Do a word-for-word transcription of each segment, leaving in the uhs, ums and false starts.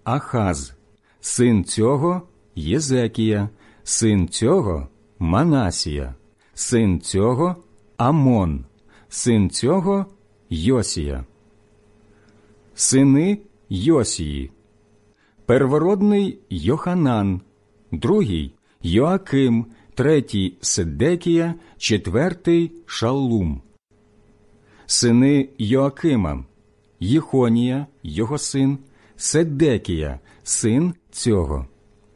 Ахаз, син цього Єзекія, син цього Манасія, син цього Амон, син цього Йосія. Сини Йосії: первородний Йоханан, другий Йоаким, третій Седекія, четвертий Шаллум. Сини Йоакима: Єхонія, його син, Седекія, син цього.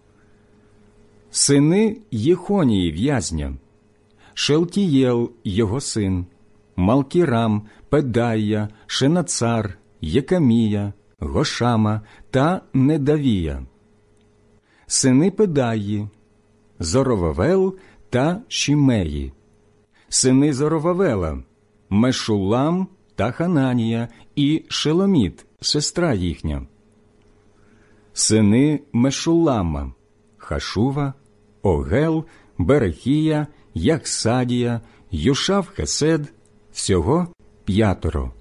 Сини Єхонії в'язня: Шелтієл, його син, Малкірам, Педая, Шенацар, Єкамія, Гошама та Недавія. Сини Педаї: Зоровавел та Шімеї. Сини Зоровавела: Мешулам та Хананія і Шеломіт, сестра їхня. Сини Мешулама: Хашува, Огел, Берехія, Яхсадія, Юшав-Хесед, всього п'ятеро.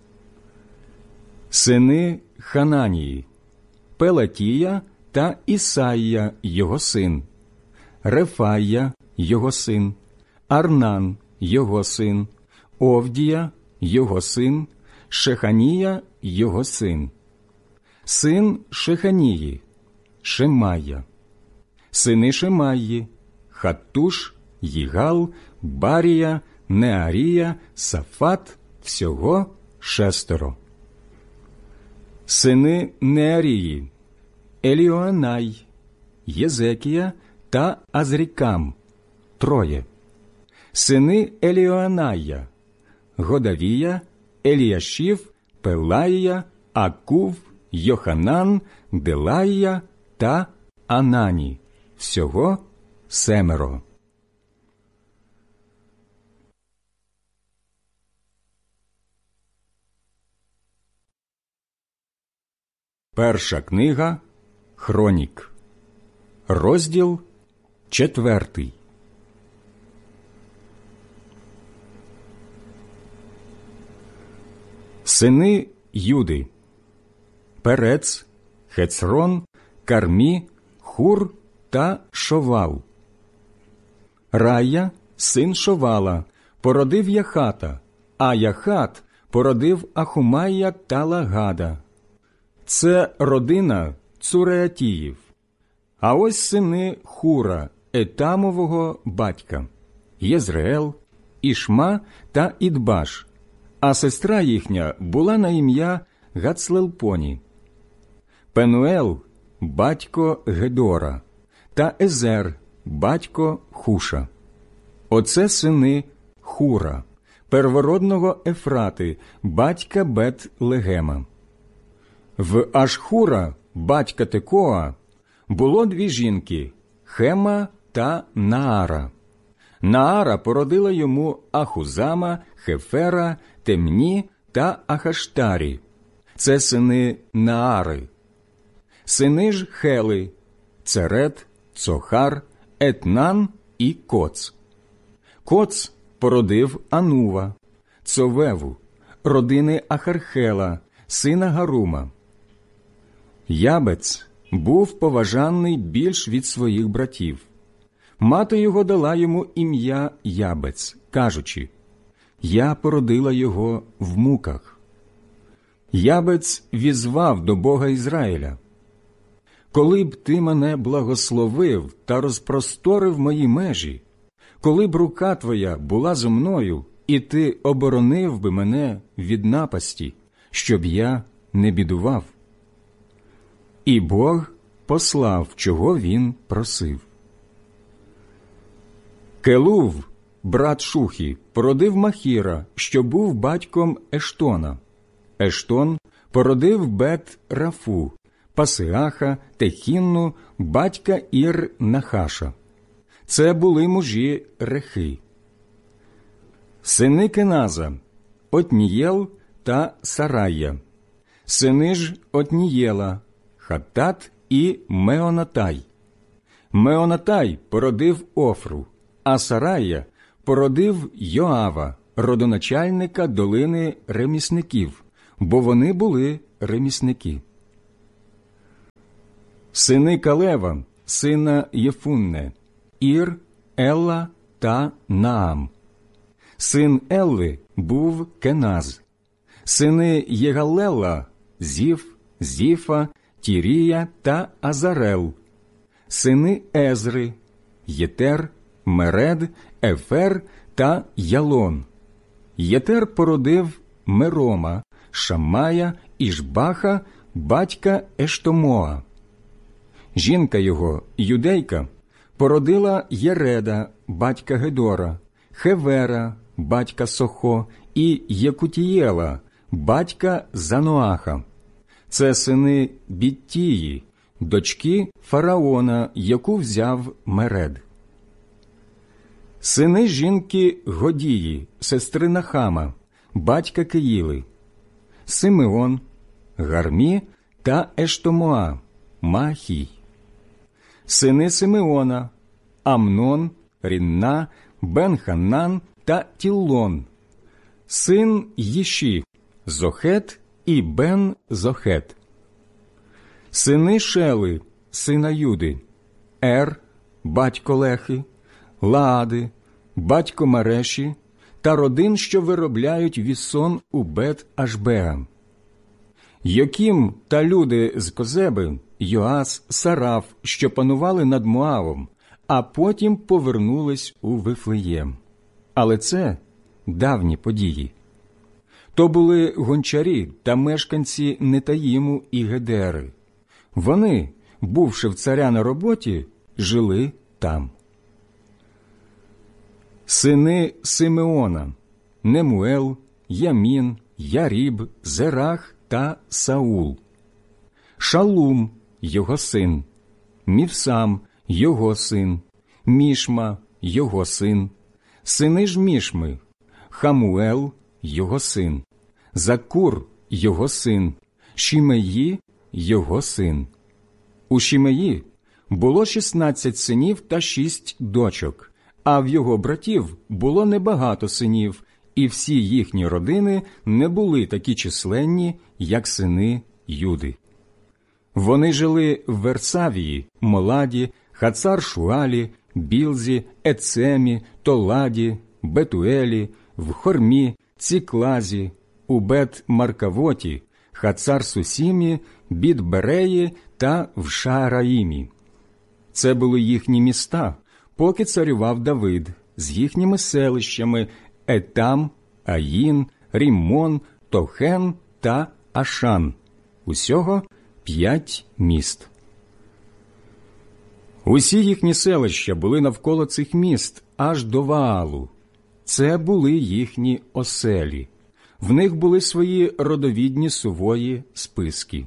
Сини Хананії: Пелатія та Ісаїя, його син, Рефая, його син, Арнан, його син, Овдія, його син, Шеханія, його син. Син Шеханії: Шемая. Сини Шемаї: Хаттуш, Їгал, Барія, Неарія, Сафат, всього шестеро. Сини Неарії: Еліоанай, Єзекія та Азрікам, троє. Сини Еліоаная: Годавія, Еліяшів, Пелаїя, Акув, Йоханан, Делаїя та Анані, всього семеро. Перша книга Хронік, розділ четвертий. Сини Юди: Перец, Хецрон, Кармі, Хур та Шовал. Рая, син Шовала, породив Яхата, а Яхат породив Ахумая та Лагада. Це родина Цуреатіїв. А ось сини Хура, Етамового батька: Єзреел, Ішма та Ідбаш, а сестра їхня була на ім'я Гацлелпоні. Пенуел – батько Гедора, та Езер – батько Хуша. Оце сини Хура, первородного Ефрати, батька Бет-Легема. В Ашхура, батька Текоа, було дві жінки – Хема та Наара. Наара породила йому Ахузама, Хефера, Темні та Ахаштарі. Це сини Наари. Сини ж Хели – Церет, Цохар, Етнан і Коц. Коц породив Анува, Цовеву, родини Ахархела, сина Гарума. Ябец був поважаний більш від своїх братів. Мати його дала йому ім'я Ябец, кажучи: «Я породила його в муках». Ябец візвав до Бога Ізраїля: «Коли б ти мене благословив та розпросторив мої межі, коли б рука твоя була зо мною, і ти оборонив би мене від напасті, щоб я не бідував». І Бог послав, чого він просив. Келув, брат Шухі, породив Махіра, що був батьком Ештона. Ештон породив Бет-Рафу, Пасеаха, Техінну, батька Ір-Нахаша. Це були мужі Рехи. Сини Кеназа – Отнієл та Сарая. Сини ж Отнієла – Хаттат і Меонатай. Меонатай породив Офру, а Сарая породив Йоава, родоначальника долини ремісників, бо вони були ремісники. Сини Калева, сина Єфунне, Ір, Елла та Наам. Син Елли був Кеназ. Сини Єгалела – Зіф, Зіфа, Тірія та Азарел. Сини Езри – Єтер, Меред, Ефер та Ялон. Єтер породив Мерома, Шамая, Ішбаха, батька Ештомоа. Жінка його, юдейка, породила Єреда, батька Гедора, Хевера, батька Сохо, і Єкутієла, батька Заноаха. Це сини Біттії, дочки фараона, яку взяв Меред. Сини жінки Годії, сестри Нахама, батька Киїли, Симеон, Гармі та Ештомоа, Маахій. Сини Симеона, Амнон, Рінна, Бен-Ханан та Тіллон. Син Їші, Зохет і Бен-Зохет. Сини Шели, сина Юди, Ер, батько Лехи, Лаади, батько Мареші та родин, що виробляють вісон у Бет-Ашбеа. Йокім та люди з Козеби, Йоас, Сараф, що панували над Моавом, а потім повернулись у Вифлеєм. Але це давні події. То були гончарі та мешканці Нетаїму і Гедери. Вони, бувши в царя на роботі, жили там. Сини Симеона, Немуел, Ямін, Яріб, Зерах та Саул. Шалум, його син, Мівсам, його син, Мішма, його син, сини ж Мішми, Хамуел, його син, Закур, його син, Шімеї, його син. У Шімеї було шістнадцять синів та шість дочок, а в його братів було небагато синів, і всі їхні родини не були такі численні, як сини Юди. Вони жили в Версавії, Моладі, Хацар-Шуалі, Білзі, Ецемі, Толаді, Бетуелі, в Хормі, Ціклазі, у Бет-Маркавоті, Хацар-Сусімі, Біт-Береї та в Шаараїмі. Це були їхні міста, поки царював Давид, з їхніми селищами Етам, Аїн, Ріммон, Тохен та Ашан. Усього п'ять міст. Усі їхні селища були навколо цих міст, аж до Ваалу. Це були їхні оселі. В них були свої родовідні сувої списки.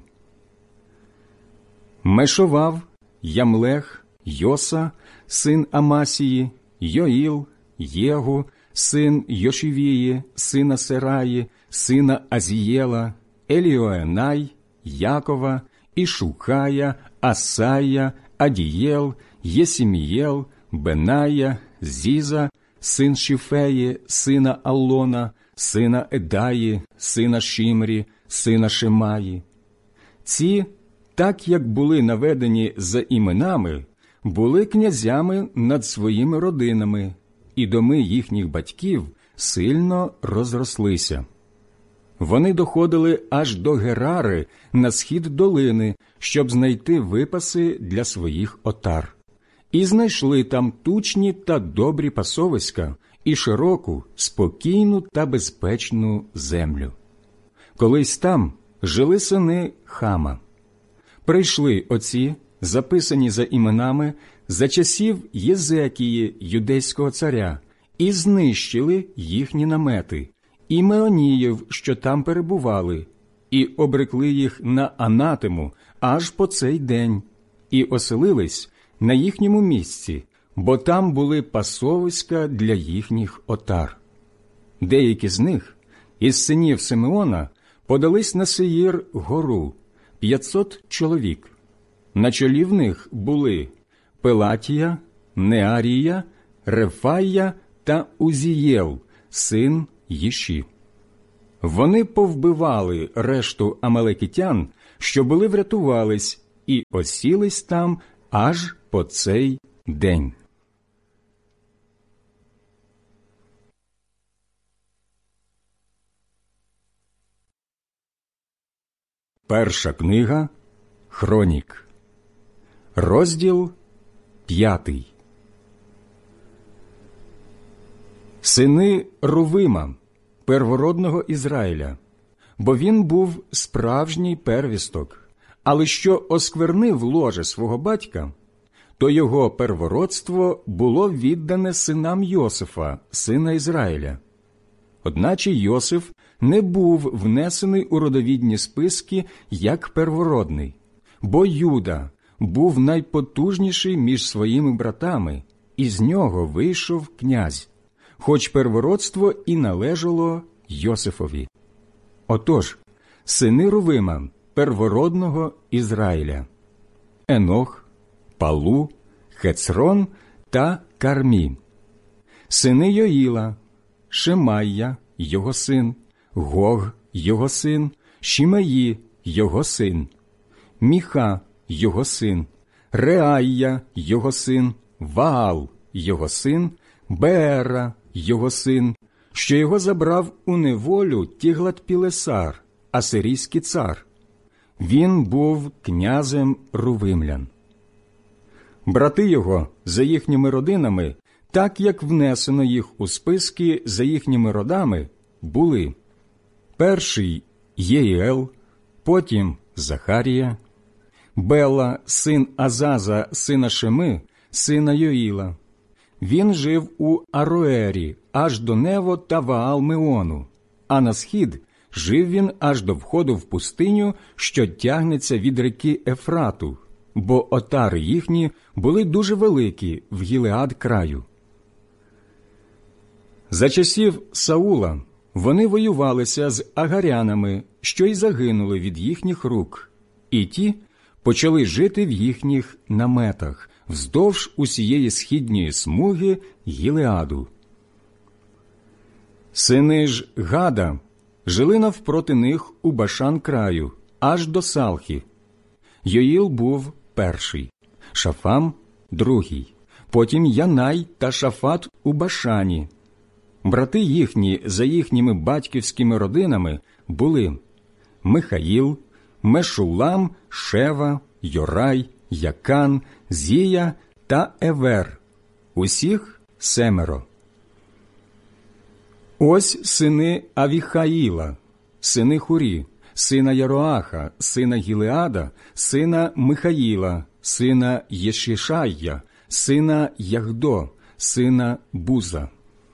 Мешовав, Ямлех, Йоса, син Амасії, Йоїл, Єгу, син Йошівії, сина Сераї, сина Азієла, Еліоенай, Якова, Ішухая, Асая, Адієл, Єсімієл, Беная, Зіза, син Шіфеї, сина Аллона, сина Едаї, сина Шимрі, сина Шемаї. Ці, так як були наведені за іменами, були князями над своїми родинами, і доми їхніх батьків сильно розрослися. Вони доходили аж до Герари на схід долини, щоб знайти випаси для своїх отар. І знайшли там тучні та добрі пасовиська і широку, спокійну та безпечну землю. Колись там жили сини Хама. Прийшли оці, записані за іменами, за часів Єзекії, юдейського царя, і знищили їхні намети, і Меоніїв, що там перебували, і обрекли їх на анатему аж по цей день, і оселились на їхньому місці, бо там були пасовиська для їхніх отар. Деякі з них, із синів Симеона, подались на Сеїр гору, п'ятсот чоловік. На чолі в них були Пелатія, Неарія, Рефая та Узієл, син Їші. Вони повбивали решту амалекитян, що були врятувались, і осілись там аж по цей день. Перша книга Хронік, розділ п'ятий. Сини Рувима, первородного Ізраїля, бо він був справжній первісток, але що осквернив ложе свого батька, то його первородство було віддане синам Йосифа, сина Ізраїля. Одначе Йосиф не був внесений у родовідні списки як первородний, бо Юда був найпотужніший між своїми братами, і з нього вийшов князь, хоч первородство і належало Йосифові. Отож, сини Рувима, первородного Ізраїля: Енох, Палу, Хецрон та Кармі. Сини Йоїла: Шемайя, його син, Гог, його син, Шімеї, його син, Міха, його син, Реайя, його син, Ваал, його син, Беера, його син, що його забрав у неволю Тіглат-Пілесар, асирійський цар. Він був князем Рувимлян. Брати його за їхніми родинами, так як внесено їх у списки за їхніми родами, були: перший Єїел, потім Захарія, Бела, син Азаза, сина Шеми, сина Йоїла. Він жив у Ароері аж до Нево та Ваал-Меону, а на схід жив він аж до входу в пустиню, що тягнеться від ріки Ефрату, бо отари їхні були дуже великі в Гілеад краю. За часів Саула вони воювалися з агарянами, що й загинули від їхніх рук, і ті почали жити в їхніх наметах вздовж усієї східньої смуги Гілеаду. Сини ж Гада жили навпроти них у Башан краю, аж до Салхи. Йоїл був перший, Шафам – другий, потім Янай та Шафат у Башані. Брати їхні за їхніми батьківськими родинами були Михаїл, Мешулам, Шева, Йорай, Якан, Зія та Евер. Усіх семеро. Ось сини Авіхаїла, сини Хурі, сина Яроаха, сина Гілеада, сина Михаїла, сина Єшішая, сина Яхдо, сина Буза.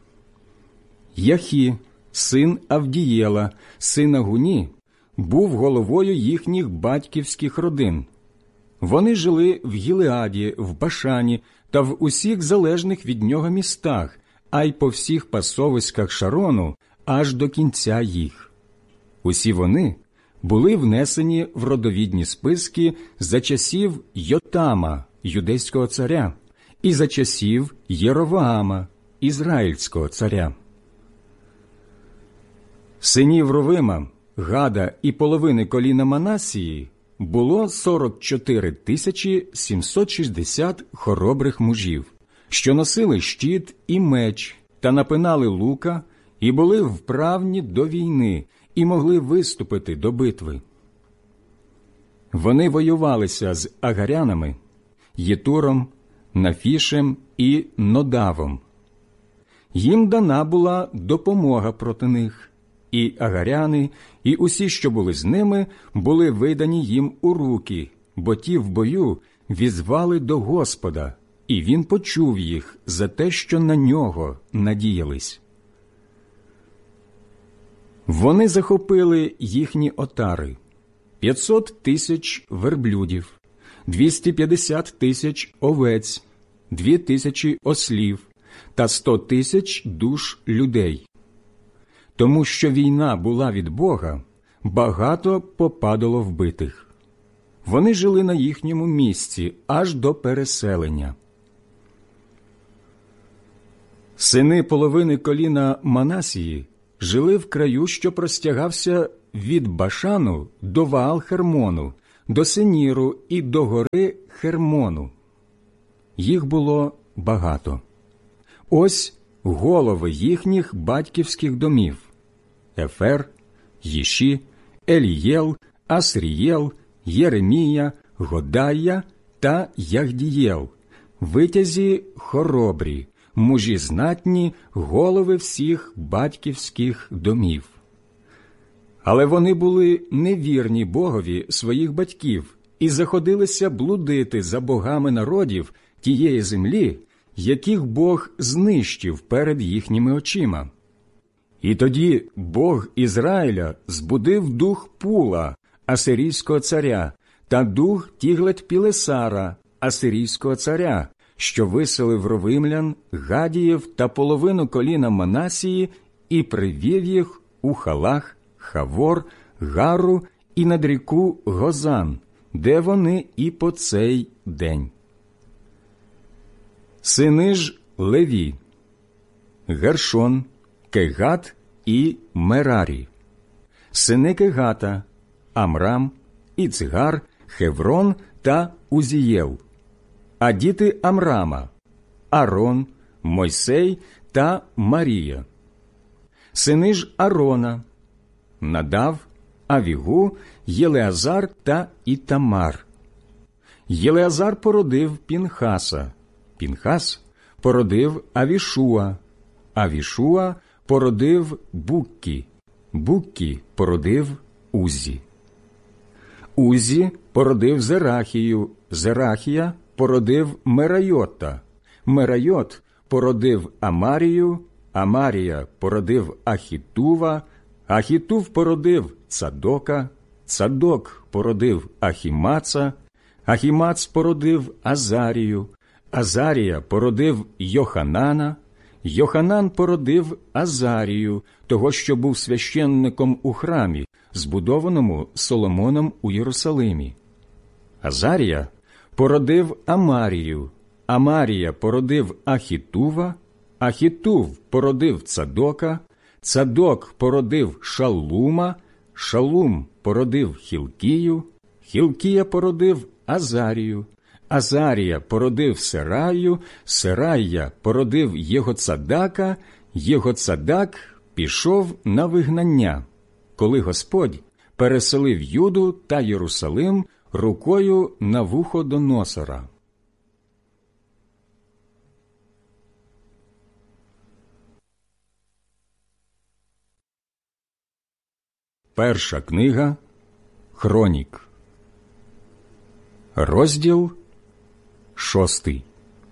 Яхі, син Авдієла, сина Гуні, був головою їхніх батьківських родин. Вони жили в Гілеаді, в Башані та в усіх залежних від нього містах, а й по всіх пасовиськах Шарону, аж до кінця їх. Усі вони були внесені в родовідні списки за часів Йотама, юдейського царя, і за часів Єровоама, ізраїльського царя. Синів Рувима, Гада і половини коліна Манасії було сорок чотири тисячі сімсот шістдесят хоробрих мужів, що носили щит і меч та напинали лука, і були вправні до війни, і могли виступити до битви. Вони воювалися з агарянами, Єтуром, Нафішем і Нодавом. Їм дана була допомога проти них, і агаряни, і усі, що були з ними, були видані їм у руки, бо ті в бою візвали до Господа, і він почув їх за те, що на нього надіялись. Вони захопили їхні отари – п'ятсот тисяч верблюдів, двісті п'ятдесят тисяч овець, дві тисячі ослів та сто тисяч душ людей. Тому що війна була від Бога, багато попадало вбитих. Вони жили на їхньому місці аж до переселення. Сини половини коліна Манасії жили в краю, що простягався від Башану до Ваал-Хермону, до Сеніру і до гори Хермону. Їх було багато. Ось голови їхніх батьківських домів: Ефер, Їші, Елієл, Асрієл, Єремія, Годая та Яхдієл, витязі хоробрі, мужі знатні, голови всіх батьківських домів. Але вони були невірні Богові своїх батьків і заходилися блудити за богами народів тієї землі, яких Бог знищив перед їхніми очима. І тоді Бог Ізраїля збудив дух Пула, асирійського царя, та дух Тіглать-Пілесара, асирійського царя, що виселив ровимлян, Гадіїв та половину коліна Манасії і привів їх у Халах, Хавор, Гару і над ріку Гозан, де вони і по цей день. Сини ж Леві: Гершон, Кегат і Мерарі. Сини Кегата: Амрам, Іцгар, Хеврон та Узієл. А діти Амрама: Арон, Мойсей та Марія. Сини ж Арона: Надав, Авігу, Єлеазар та Ітамар. Єлеазар породив Пінхаса, Пінхас породив Авішуа, Авішуа породив Буккі, Буккі породив Узі. Узі породив Зерахію, Зерахія породив Мерайота, Мерайот породив Амарію, Амарія породив Ахітува, Ахітув породив Цадока, Цадок породив Ахімаца, Ахімац породив Азарію, Азарія породив Йоханана, Йоханан породив Азарію, того, що був священником у храмі, збудованому Соломоном у Єрусалимі. Азарія породив Амарію, Амарія породив Ахітува, Ахітув породив Цадока, Цадок породив Шаллума, Шалум породив Хілкію, Хілкія породив Азарію, Азарія породив Сераю, Серая породив Єгоцадака, Єгоцадак пішов на вигнання, коли Господь переселив Юду та Єрусалим рукою Навуходоносора. Перша книга Хронік, розділ шостий.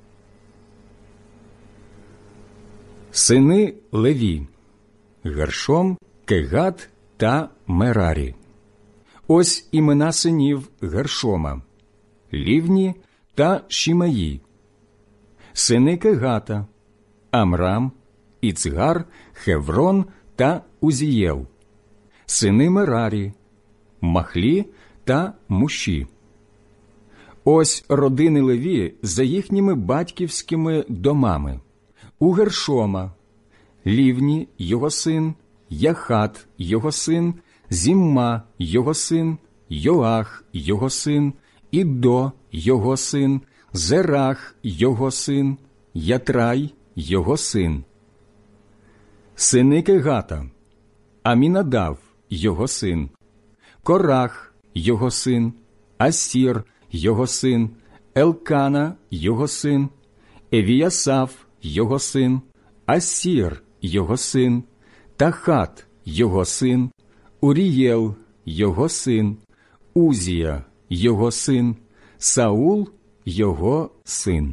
Сини Леві: Гершом, Кегат та Мерарі. Ось імена синів Гершома: Лівні та Шімеї. Сини Кегата: Амрам, Іцгар, Хеврон та Узієл. Сини Мерарі: Махлі та Муші. Ось родини Леві за їхніми батьківськими домами. У Гершома: Лівні його син, Яхат його син, Зімма його син, Йоах його син, Ідо його син, Зерах його син, Ятрай його син. Сини Кегата: Амінадав його син, Корах його син, Асір його син, Елкана його син, Евіясав його син, Асір його син, Тахат його син, Урієл його син, Узія його син, Саул його син.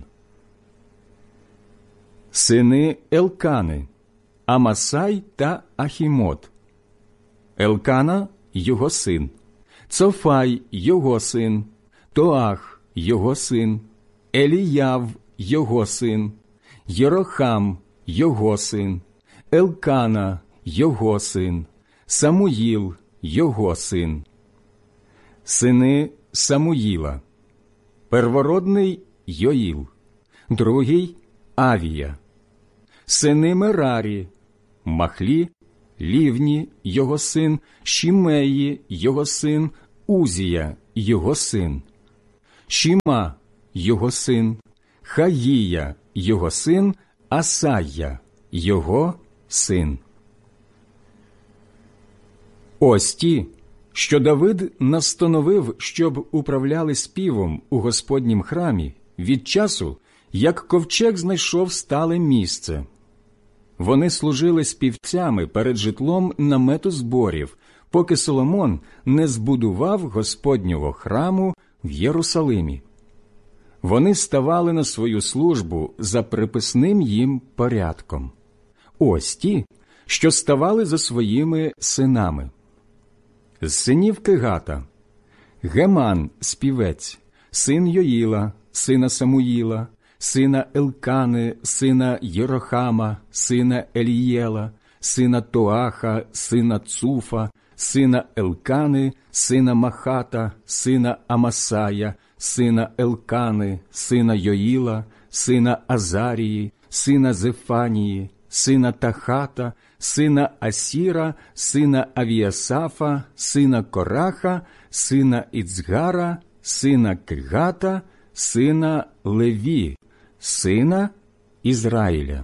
Сини Елкани: Амасай та Ахімот. Елкана його син, Цофай його син, Тоах його син, Еліяв його син, Єрохам його син, Елкана його син, Самуїл його син. Сини Самуїла: первородний Йоїл, другий Авія. Сини Мерарі: Махлі, Лівні його син, Шімеї його син, Узія його син, Шіма його син, Хаїя його син, Асая його син. Ось ті, що Давид настановив, щоб управляли співом у Господнім храмі від часу, як ковчег знайшов стале місце. Вони служили співцями перед житлом намету зборів, поки Соломон не збудував Господнього храму в Єрусалимі. Вони ставали на свою службу за приписним їм порядком. Ось ті, що ставали за своїми синами. З синів Кегата – Геман – співець, син Йоїла, сина Самуїла, сина Елкани, сина Єрохама, сина Елієла, сина Тоаха, сина Цуфа, сина Елкани, сина Махата, сина Амасая, сина Елкани, сина Йоїла, сина Азарії, сина Зефанії, сина Тахата, сина Асіра, сина Авіасафа, сина Кораха, сина Іцгара, сина Кегата, сина Леві, сина Ізраїля.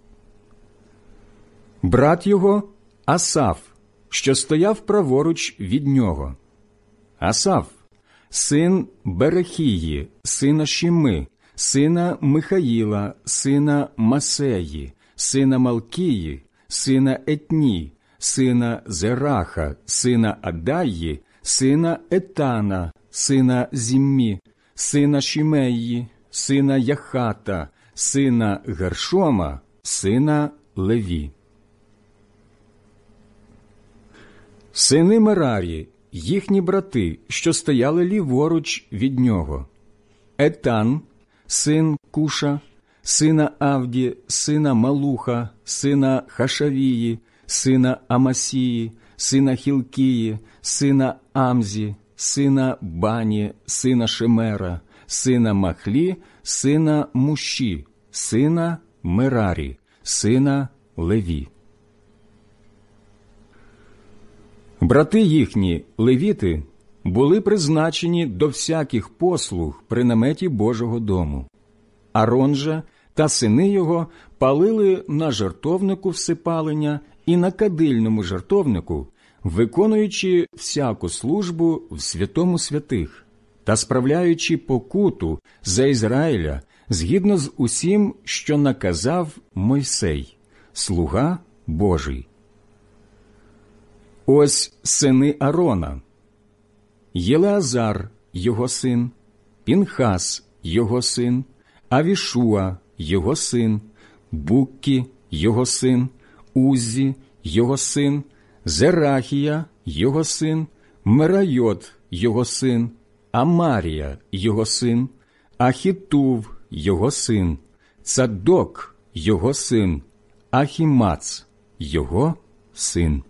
Брат його – Асаф, що стояв праворуч від нього. Асаф – син Берехії, сина Шіми, сина Михаїла, сина Масеї, сина Малкії, сина Етні, сина Зераха, сина Адаї, сина Етана, сина Зіммі, сина Шімеї, сина Яхата, сина Гершома, сина Леві. Сини Мерарі, їхні брати, що стояли ліворуч від нього. Етан, син Куша, сина Авді, сина Малуха, сина Хашавії, сина Амасії, сина Хілкії, сина Амзі, сина Бані, сина Шемера, сина Махлі, сина Муші, сина Мерарі, сина Леві. Брати їхні, левіти, були призначені до всяких послуг при наметі Божого дому. Арон же та сини його палили на жертовнику всипалення і на кадильному жертовнику, виконуючи всяку службу в святому святих та справляючи покуту за Ізраїля згідно з усім, що наказав Мойсей, слуга Божий. Ось сини Арона: Єлеазар, його син, Пінхас, його син, Авішуа, його син, Буккі, його син, Уззі, його син, Зерахія, його син, Мерайот, його син, Амарія, його син, Ахітув, його син, Цадок, його син, Ахімац, його син.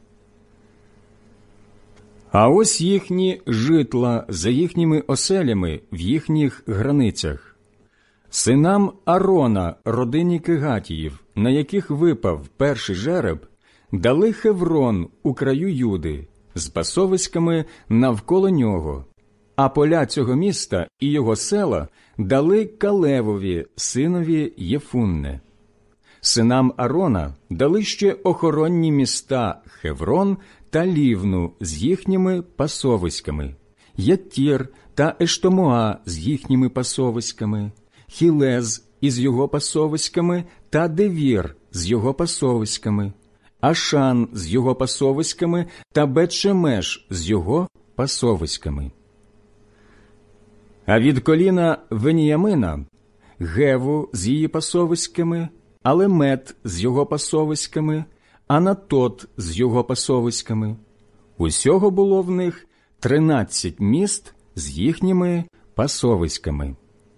А ось їхні житла за їхніми оселями в їхніх границях. Синам Арона, родині Кегатіїв, на яких випав перший жереб, дали Хеврон у краю Юди, з пасовиськами навколо нього, а поля цього міста і його села дали Калевові, синові Єфунне. Синам Арона дали ще охоронні міста Хеврон та Лівну з їхніми пасовиськами, Яттір та Ештомоа з їхніми пасовиськами, Хілез із його пасовиськами та Девір з його пасовиськами, Ашан з його пасовиськами та Бет-Шемеш з його пасовиськами. А від коліна Веніямина – Геву з її пасовиськами, Алемет з його пасовиськами, Анатот з його пасовиськами. Усього було в них тринадцять міст з їхніми пасовиськами.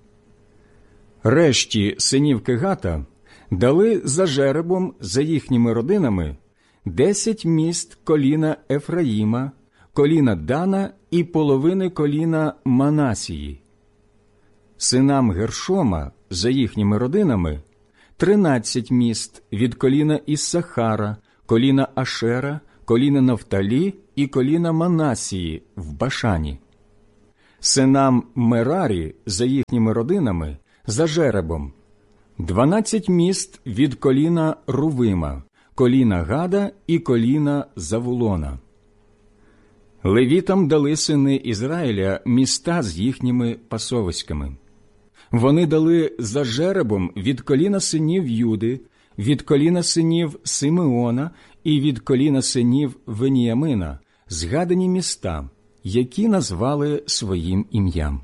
Решті синів Кегата дали за жеребом за їхніми родинами десять міст коліна Ефраїма, коліна Дана і половини коліна Манасії. Синам Гершома за їхніми родинами тринадцять міст від коліна Іссахара, коліна Ашера, коліна Нафталі і коліна Манасії в Башані. Синам Мерарі за їхніми родинами, за жеребом, дванадцять міст від коліна Рувима, коліна Гада і коліна Завулона. Левітам дали сини Ізраїля міста з їхніми пасовиськами. Вони дали за жеребом від коліна синів Юди, від коліна синів Симеона і від коліна синів Веніямина згадані міста, які назвали своїм ім'ям.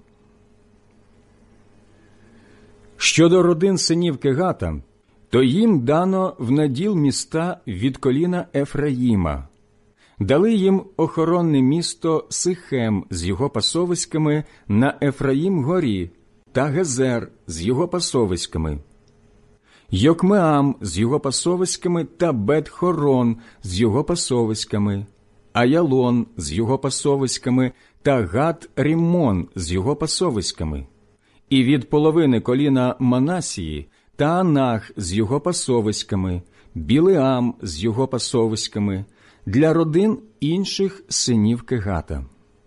Щодо родин синів Кегата, то їм дано в наділ міста від коліна Ефраїма. Дали їм охоронне місто Сихем з його пасовиськами на Ефраїм-горі та Гезер з його пасовиськами, Йокмеам з його пасовиськами та Бет-Хорон з його пасовиськами, Аялон з його пасовиськами та Гат-Ріммон з його пасовиськами, і від половини коліна Манасії та Анах з його пасовиськами, Білеам з його пасовиськами, для родин інших синів Кегата.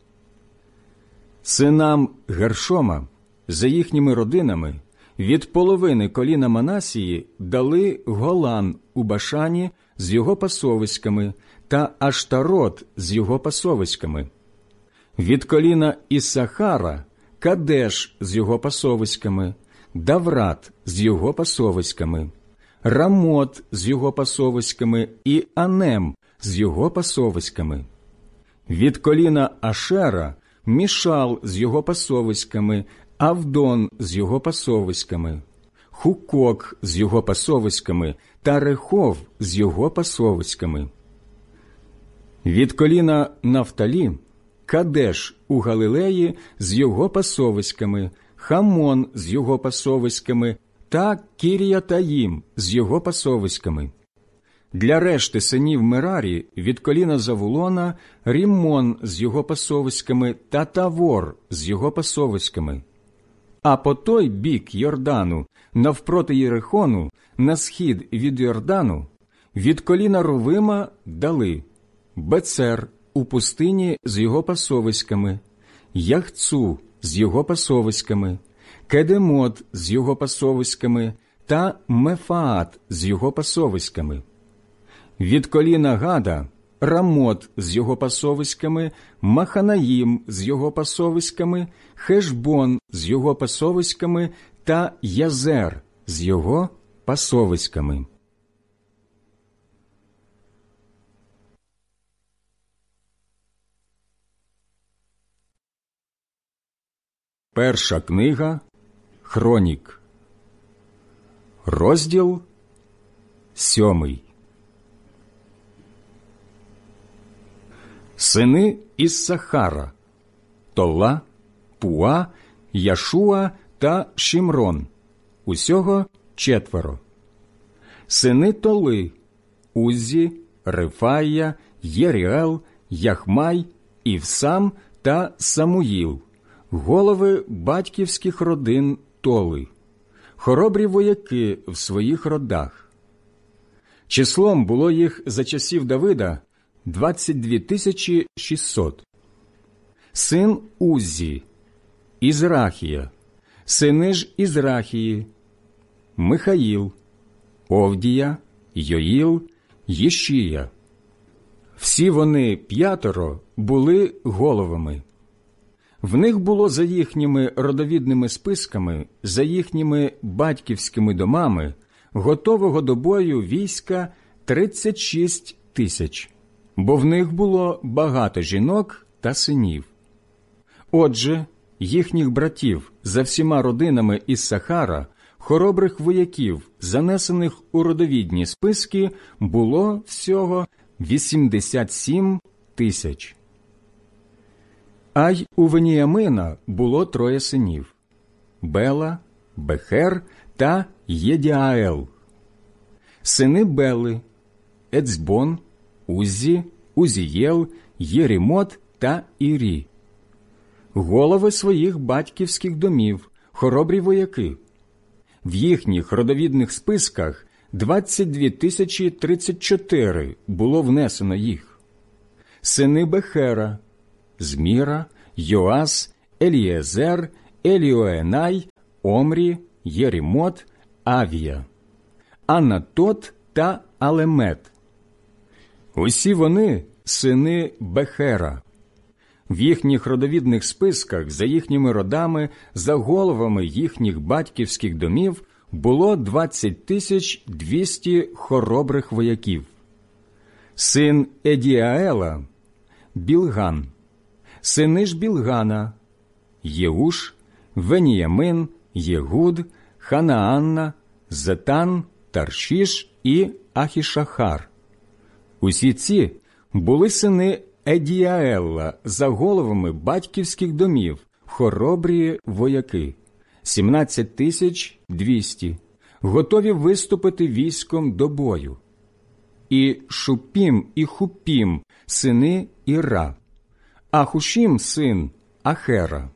Синам Гершома за їхніми родинами від половини коліна Манасії дали Голан у Башані з його пасовиськами та Аштарот з його пасовиськами. Від коліна Іссахара Кадеш з його пасовиськами, Даврат з його пасовиськами, Рамот з його пасовиськами і Анем з його пасовиськами. Від коліна Ашера Мішал з його пасовиськами, Авдон з його пасовиськами, Хукок з його пасовиськами та Рехов з його пасовиськами. Від коліна Нафталі Кадеш у Галилеї з його пасовиськами, Хамон з його пасовиськами та Кір'ятаїм з його пасовиськами. Для решти синів Мерарі від коліна Завулона Ріммон з його пасовиськами та Тавор з його пасовиськами. А по той бік Йордану, навпроти Єрихону, на схід від Йордану, від коліна Рувима дали Бецер у пустині з його пасовиськами, Яхцу з його пасовиськами, Кедемот з його пасовиськами та Мефаат з його пасовиськами. Від коліна Гада Рамот з його пасовиськами, Маханаїм з його пасовиськами, Хешбон з його пасовиськами та Язер з його пасовиськами. Перша книга Хронік, розділ сьомий. Сини Іссахара – Тола, Пуа, Яшуа та Шімрон. Усього четверо. Сини Толи – Уззі, Рефая, Єріел, Яхмай, Івсам та Самуїл, голови батьківських родин Толи, хоробрі вояки в своїх родах. Числом було їх за часів Давида двадцять дві тисячі шістсот. Син Уззі – Ізрахія, сини ж Ізрахії – Михаїл, Овдія, Йоїл, Єшія. Всі вони п'ятеро були головами. В них було за їхніми родовідними списками, за їхніми батьківськими домами, готового до бою війська тридцять шість тисяч, бо в них було багато жінок та синів. Отже, їхніх братів за всіма родинами Іссахара, хоробрих вояків, занесених у родовідні списки, було всього вісімдесят сім тисяч. А й у Веніямина було троє синів – Бела, Бехер та Єдіаел. Сини Бели – Ецбон, Уззі, Узієл, Єрімот та Ірі. Голови своїх батьківських домів, хоробрі вояки. В їхніх родовідних списках двадцять дві тисячі тридцять чотири було внесено їх. Сини Бехера – Зміра, Йоас, Елієзер, Еліоенай, Омрі, Єрімот, Авія, Анатот та Алемет. Усі вони – сини Бехера. В їхніх родовідних списках за їхніми родами, за головами їхніх батьківських домів було двадцять тисяч двісті хоробрих вояків. Син Едіаела – Білган. Сини ж Білгана – Єуш, Веніямин, Єгуд, Ханаанна, Зетан, Таршіш і Ахішахар. Усі ці були сини Едіаела за головами батьківських домів, хоробрі вояки, сімнадцять тисяч двісті, готові виступити військом до бою. І Шупім і Хупім – сини Іра, а Хушім – син Ахера.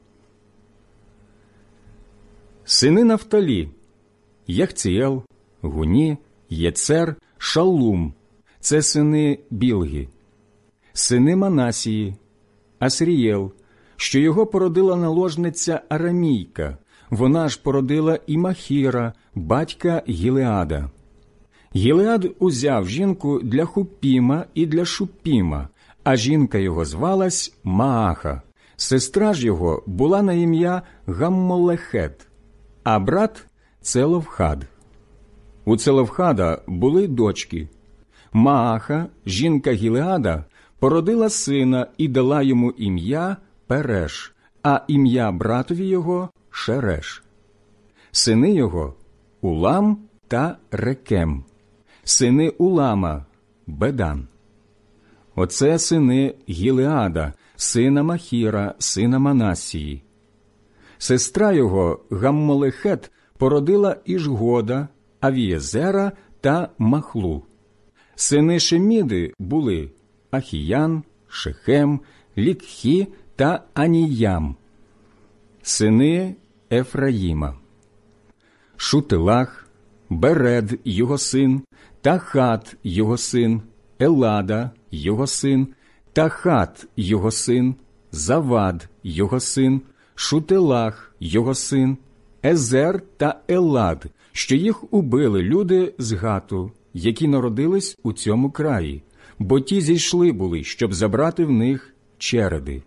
Сини Нафталі – Яхціел, Гуні, Єцер, Шаллум – це сини Білги. Сини Манасії – Асрієл, що його породила наложниця Арамійка, вона ж породила і Махіра, батька Гілеада. Гілеад узяв жінку для Хупіма і для Шупіма, а жінка його звалась Мааха. Сестра ж його була на ім'я Гаммолехет, а брат – Целовхад. У Целовхада були дочки. Мааха, жінка Гілеада, породила сина і дала йому ім'я Переш, а ім'я братові його – Шереш. Сини його – Улам та Рекем. Сини Улама – Бедан. Оце сини Гілеада, сина Махіра, сина Манасії. Сестра його Гаммолехет породила Ішгода, Авієзера та Махлу. Сини Шеміди були Ахіян, Шехем, Лікхі та Аніям. Сини Ефраїма: Шутилах, Беред його син, Тахат його син, Елада його син, Тахат його син, Завад його син, Шутилах його син, Езер та Елад, що їх убили люди з Гату, які народились у цьому краї, бо ті зійшли були, щоб забрати в них череди.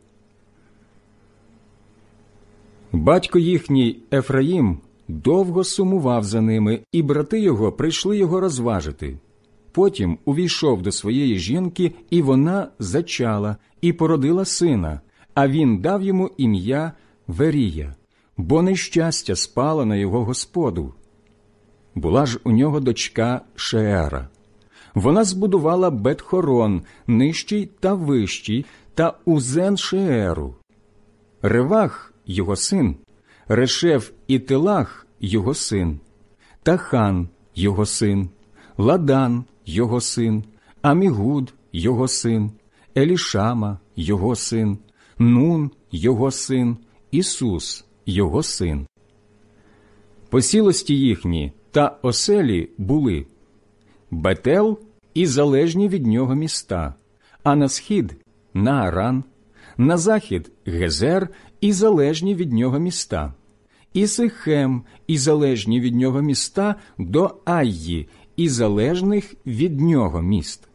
Батько їхній Ефраїм довго сумував за ними, і брати його прийшли його розважити. Потім увійшов до своєї жінки, і вона зачала, і породила сина, а він дав йому ім'я Верія, бо нещастя спало на його господу. Була ж у нього дочка Шеера. Вона збудувала Бет-Хорон, нижчий та вищий, та Узен Шееру. Ревах – його син, Решев і Телах – його син, Тахан – його син, Ладан – його син, Амігуд – його син, Елішама – його син, Нун – його син, Ісус – його син. Посілості їхні та оселі були Бетел і залежні від нього міста, а на схід – Нааран, на захід – Гезер і залежні від нього міста, і Сихем і залежні від нього міста до Айї і залежних від нього міст.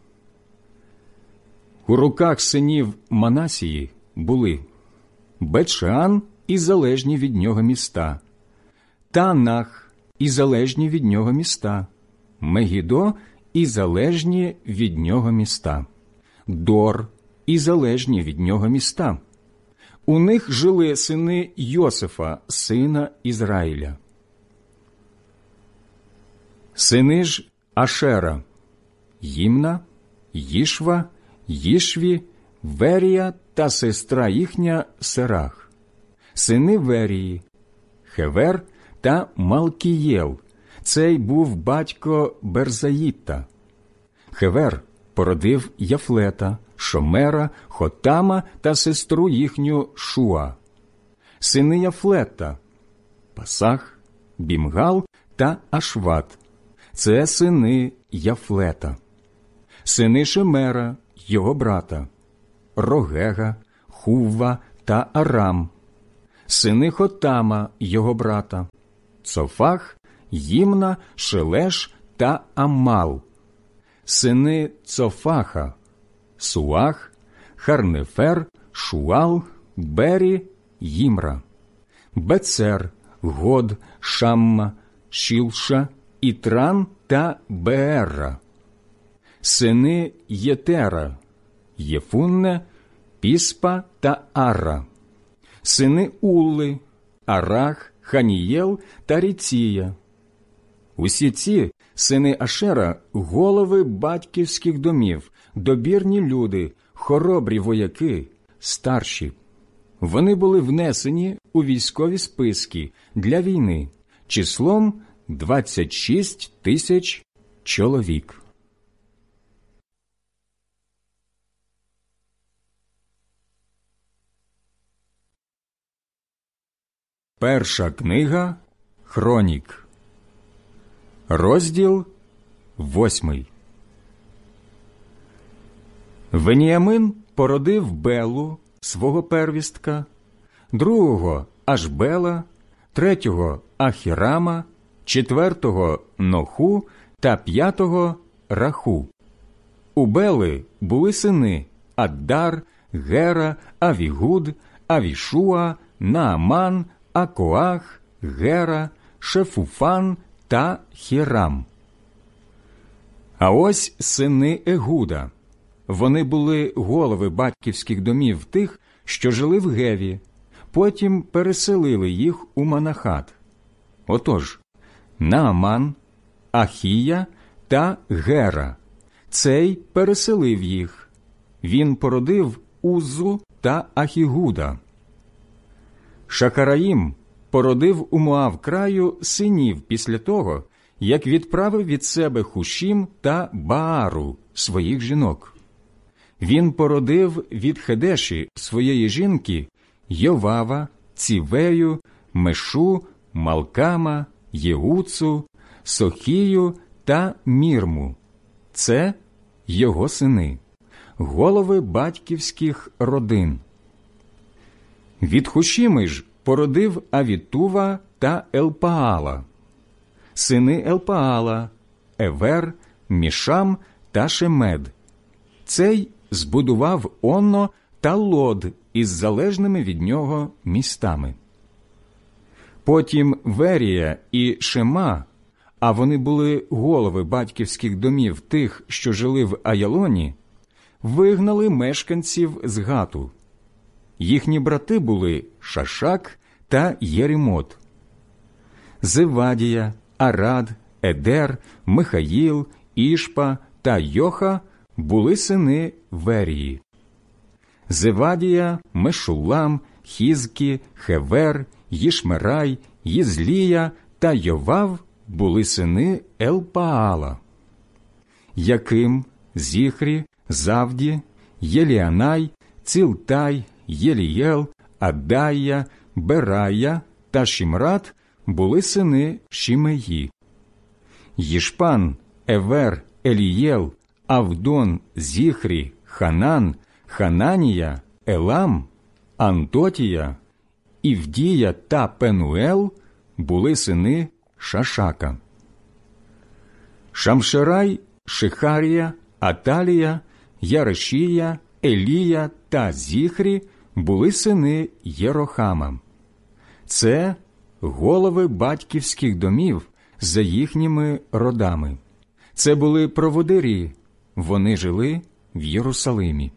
У руках синів Манасії були Бет-Шеан і залежні від нього міста, Таанах і залежні від нього міста, Мегідо і залежні від нього міста, Дор і залежні від нього міста. У них жили сини Йосифа, сина Ізраїля. Сини ж Ашера: Їмна, Їшва, Їшві, Верія та сестра їхня Серах. Сини Верії: Хевер та Малкієл. Цей був батько Берзаїта. Хевер породив Яфлета, Шомера, Хотама та сестру їхню Шуа. Сини Яфлета: Пасах, Бімгал та Ашват. Це сини Яфлета. Сини Шемера, його брата: Рогега, Хувва та Арам. сини Хотама, його брата, Цофах, Їмна, Шелеш та Аммал, сини Цофаха, Суах, Харнефер, Шуал, Бері, Їмра, Бецер, Год, Шамма, Шілша, Ітран та Беерра, сини Єтера, Єфунне, Піспа та Арра, сини Улли, Арах, Ханієл та Ріція. Усі ці сини Ашера – голови батьківських домів, добірні люди, хоробрі вояки, старші. Вони були внесені у військові списки для війни числом двадцять шість тисяч чоловік. Перша книга Хронік, розділ восьмий. Веніамин породив Белу, свого первістка, другого Ашбела, третього Ахірама, четвертого Ноху та п'ятого Раху. У Бели були сини Аддар, Гера, Авігуд, Авішуа, Нааман, Акоах, Гера, Шефуфан та Хірам. А ось сини Егуда. Вони були голови батьківських домів тих, що жили в Геві, потім переселили їх у Манахат. Отож, Нааман, Ахія та Гера. Цей переселив їх. Він породив Уззу та Ахігуда. Шахараїм породив у Моав краю синів після того, як відправив від себе Хушім та Баару, своїх жінок. Він породив від Хедеші, своєї жінки, Йовава, Цівею, Мешу, Малкама, Єуцу, Сохію та Мірму. Це його сини, голови батьківських родин. Від Хушіми ж породив Авітува та Елпаала. Сини Елпаала – Евер, Мішам та Шемед. Цей збудував Онно та Лод із залежними від нього містами. Потім Верія і Шема, а вони були голови батьківських домів тих, що жили в Аялоні, вигнали мешканців з Гату. Їхні брати були Шашак та Єримот. Зевадія, Арад, Едер, Михаїл, Ішпа та Йоха були сини Верії. Зевадія, Мешулам, Хізкі, Хевер, Їшмерай, Їзлія та Йовав були сини Елпаала. Яким, Зіхрі, Завді, Єліанай, Цілтай, Єлієл, Адая, Берая та Шімрат були сини Шімеї. Їшпан, Евер, Елієл, Авдон, Зіхрі, Ханан, Хананія, Елам, Антотія, Івдія та Пенуел були сини Шашака. Шамшерай, Шихарія, Аталія, Ярешія, Елія та Зіхрі були сини Єрохама. Це голови батьківських домів за їхніми родами. Це були проводирі, вони жили в Єрусалимі.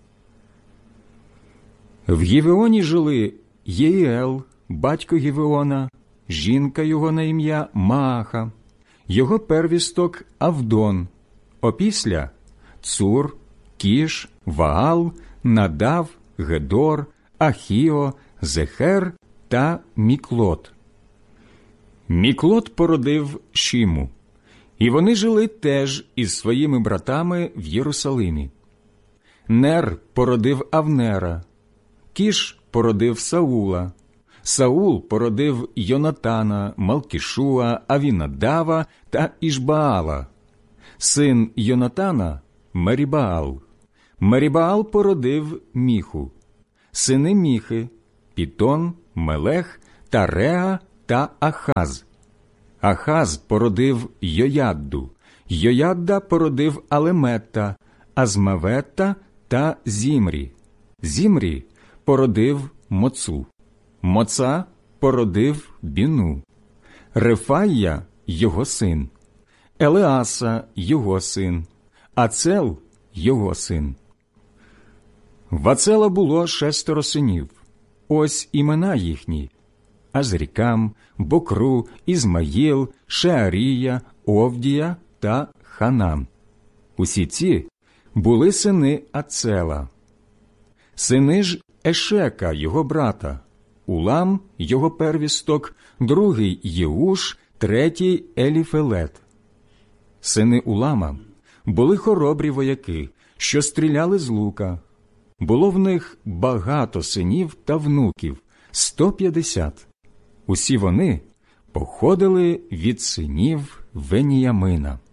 В Гівеоні жили Єїел, батько Гівеона, жінка його на ім'я Мааха, його первісток Авдон, опісля Цур, Кіш, Ваал, Надав, Гедор, Ахіо, Зехер та Міклот. Міклот породив Шіму, і вони жили теж із своїми братами в Єрусалимі. Нер породив Авнера, Кіш породив Саула, Саул породив Йонатана, Малкішуа, Авінадава та Ішбаала. Син Йонатана – Мерібаал. Мерібаал породив Міху. Сини Міхи – Пітон, Мелех та Реа та Ахаз. Ахаз породив Йоядду, Йоядда породив Алеметта, Азмаветта та Зімрі. Зімрі породив Моцу. Моца породив Біну. Рефая – його син. Елеаса – його син. Ацел – його син. В Ацела було шестеро синів. Ось імена їхні: Азрікам, Бокру, Ізмаїл, Шеарія, Овдія та Ханан. Усі ці були сини Ацела. Сини ж Ешека, його брата: Улам, його первісток, другий Єуш, третій Еліфелет. Сини Улама були хоробрі вояки, що стріляли з лука. Було в них багато синів та внуків – сто п'ятдесят. Усі вони походили від синів Веніямина.